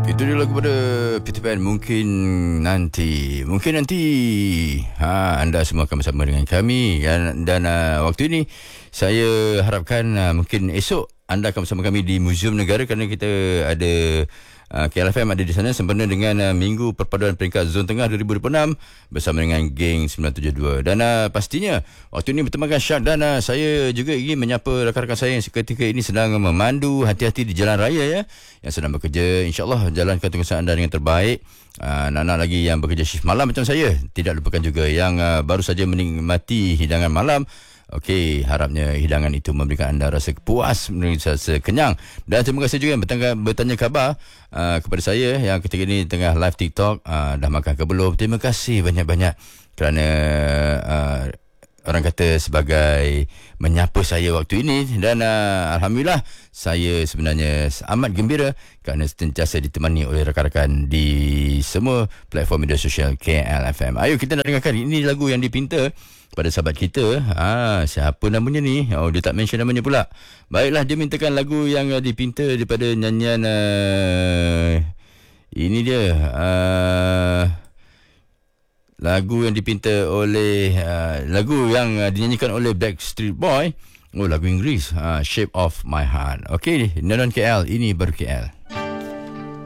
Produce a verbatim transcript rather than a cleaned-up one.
Itu dia lagu pada Peter Pan. Mungkin nanti Mungkin nanti ha, anda semua akan bersama dengan kami. Dan, dan uh, waktu ini saya harapkan uh, mungkin esok anda akan bersama kami di Muzium Negara, kerana kita ada uh, K L F M ada di sana sempena dengan uh, Minggu Perpaduan Peringkat Zon Tengah dua ribu dua puluh enam bersama dengan Geng sembilan tujuh dua. Dan uh, pastinya waktu ini bertemankan Syak, dan uh, saya juga ingin menyapa rakan-rakan saya yang seketika ini sedang memandu hati-hati di jalan raya ya, yang sedang bekerja. InsyaAllah jalankan tugasan anda dengan terbaik. Uh, anak-anak lagi yang bekerja shift malam macam saya, tidak lupakan juga yang uh, baru saja menikmati hidangan malam. Okey, harapnya hidangan itu memberikan anda rasa puas, rasa kenyang. Dan terima kasih juga yang bertanya, bertanya khabar uh, kepada saya yang ketika ini tengah live TikTok, uh, dah makan ke belum. Terima kasih banyak-banyak kerana uh, orang kata sebagai menyapa saya waktu ini. Dan uh, Alhamdulillah saya sebenarnya amat gembira kerana sentiasa ditemani oleh rakan-rakan di semua platform media sosial K L F M. Ayo kita nak dengarkan ini lagu yang dipinta pada sahabat kita. Ah, siapa namanya ni? Oh, dia tak mention namanya pula. Baiklah, dia mintakan lagu yang uh, dipinta daripada nyanyian uh, ini dia. Uh, lagu yang dipinta oleh uh, lagu yang uh, dinyanyikan oleh Backstreet Boy. Oh, lagu Inggeris. Uh, Shape of My Heart. Okey, Neron K L, ini baru K L.